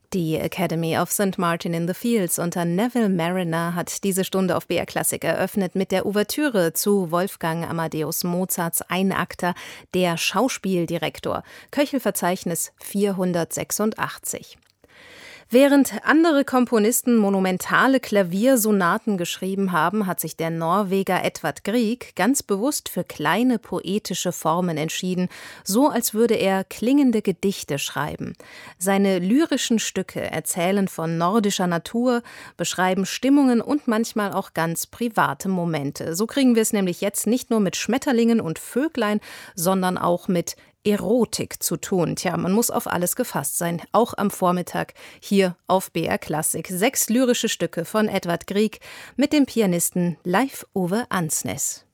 Die Academy of St. Martin in the Fields unter Neville Marriner hat diese Stunde auf BR Klassik eröffnet mit der Ouvertüre zu Wolfgang Amadeus Mozarts Einakter Der Schauspieldirektor, Köchelverzeichnis 486. Während andere Komponisten monumentale Klaviersonaten geschrieben haben, hat sich der Norweger Edvard Grieg ganz bewusst für kleine poetische Formen entschieden, so als würde er klingende Gedichte schreiben. Seine lyrischen Stücke erzählen von nordischer Natur, beschreiben Stimmungen und manchmal auch ganz private Momente. So kriegen wir es nämlich jetzt nicht nur mit Schmetterlingen und Vöglein, sondern auch mit Erotik zu tun. Tja, man muss auf alles gefasst sein, auch am Vormittag hier auf BR Klassik. 6 lyrische Stücke von Edvard Grieg mit dem Pianisten Leif Ove Ansnes.